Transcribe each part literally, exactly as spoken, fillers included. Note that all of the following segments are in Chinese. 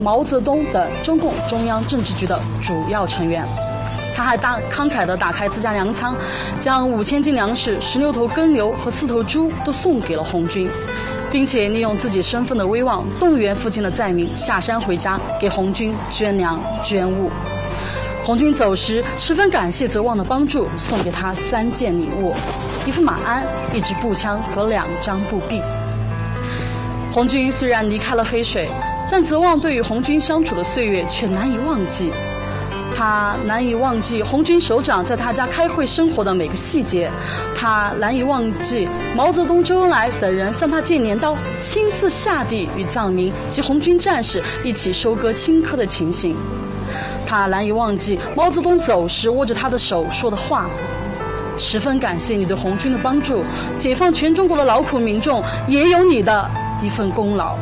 毛泽东的中共中央政治局的主要成员。他还大慷慨地打开自家粮仓，将五千斤粮食、十六头耕牛和四头猪都送给了红军，并且利用自己身份的威望，动员附近的灾民下山回家，给红军捐粮捐物。红军走时十分感谢泽旺的帮助，送给他三件礼物：一副马鞍、一支步枪和两张步臂。红军虽然离开了黑水，但泽旺对与红军相处的岁月却难以忘记。他难以忘记红军首长在他家开会生活的每个细节，他难以忘记毛泽东、周恩来等人向他借镰刀，亲自下地与藏民及红军战士一起收割青稞的情形。他难以忘记毛泽东走时握着他的手说的话：十分感谢你对红军的帮助，解放全中国的劳苦民众也有你的一份功劳。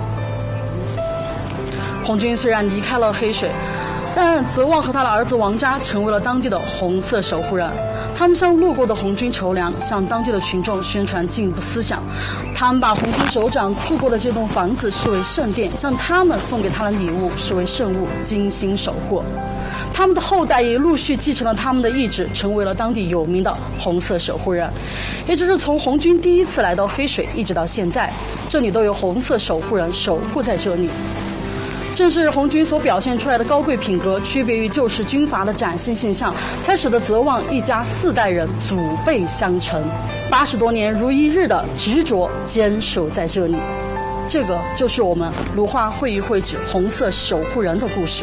红军虽然离开了黑水，但泽旺和他的儿子王扎成为了当地的红色守护人。他们向路过的红军筹粮，向当地的群众宣传进步思想。他们把红军首长住过的这栋房子视为圣殿，将他们送给他的礼物视为圣物，精心守护。他们的后代也陆续继承了他们的意志，成为了当地有名的红色守护人。也就是从红军第一次来到黑水一直到现在，这里都有红色守护人守护在这里。正是红军所表现出来的高贵品格，区别于旧式军阀的崭新现象，才使得泽旺一家四代人祖辈相承，八十多年如一日的执着坚守在这里。这个就是我们鲁化会议会址红色守护人的故事。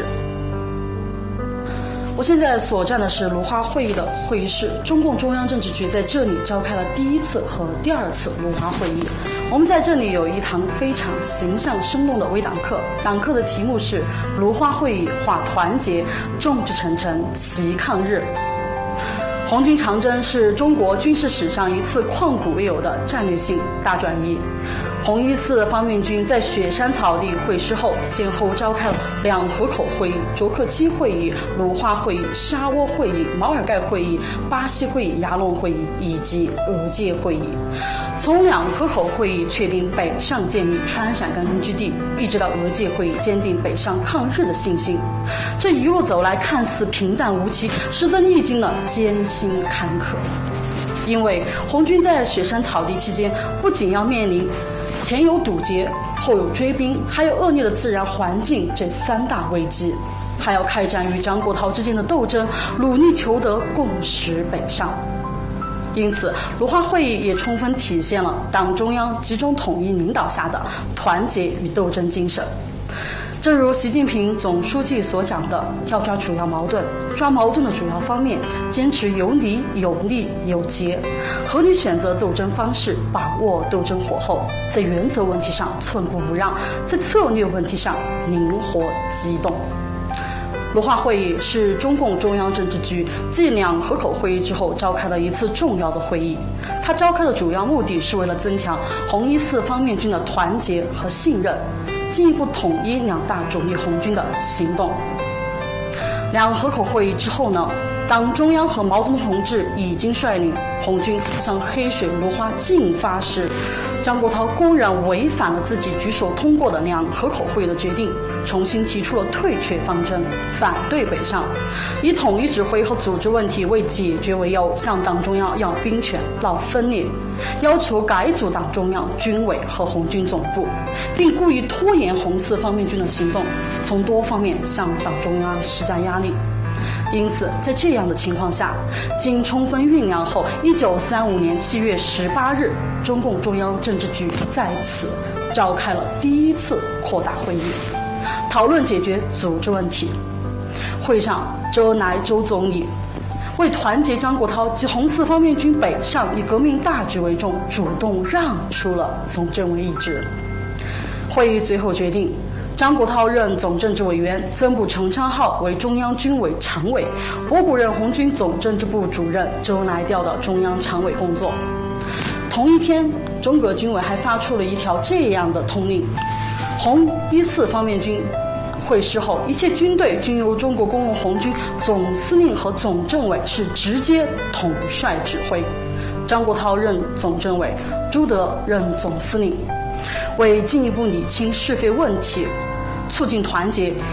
我现在所站的是鲁化会议的会议室，中共中央政治局在这里召开了第一次和第二次鲁化会议。我们在这里有一堂非常形象生动的微党课，党课的题目是鲁化会议化团结，众志成城齐抗日。红军长征是中国军事史上一次旷古未有的战略性大转移。红一四方面军在雪山草地会师后，先后召开了两河口会议、卓克基会议、鲁化会议、沙窝会议、毛尔盖会议、巴西会议、牙龙会议以及俄界会议。从两河口会议确定北上建立川陕甘根据地，一直到俄界会议坚定北上抗日的信心，这一路走来看似平淡无奇，实则历经了艰辛坎坷。因为红军在雪山草地期间，不仅要面临前有堵截，后有追兵，还有恶劣的自然环境这三大危机，还要开展与张国焘之间的斗争，努力求得共识北上。因此鲁化会议也充分体现了党中央集中统一领导下的团结与斗争精神。正如习近平总书记所讲的，要抓主要矛盾，抓矛盾的主要方面，坚持有理有利有节，合理选择斗争方式，把握斗争火候，在原则问题上寸步不让，在策略问题上灵活机动。鲁化会议是中共中央政治局继两河口会议之后召开了一次重要的会议。它召开的主要目的是为了增强红一四方面军的团结和信任，进一步统一两大主力红军的行动。两河口会议之后呢，党中央和毛泽东同志已经率领红军向黑水鲁化进发时，张国焘公然违反了自己举手通过的两河口会议的决定，重新提出了退却方针，反对北上，以统一指挥和组织问题为解决为由，向党中央要兵权、闹分裂，要求改组党中央、军委和红军总部，并故意拖延红四方面军的行动，从多方面向党中央施加压力。因此在这样的情况下，经充分酝酿后，一九三五年七月十八日，中共中央政治局在此召开了第一次扩大会议，讨论解决组织问题。会上，周恩来周总理为团结张国焘及红四方面军北上，以革命大局为重，主动让出了总政委一职。会议最后决定，张国焘任总政治委员，曾补程昌浩为中央军委常委，博古任红军总政治部主任，周恩来调到中央常委工作。同一天，中革军委还发出了一条这样的通令：红一四方面军会师后，一切军队均由中国工农红军总司令和总政委是直接统帅指挥，张国焘任总政委，朱德任总司令。为进一步理清是非问题，促进团结，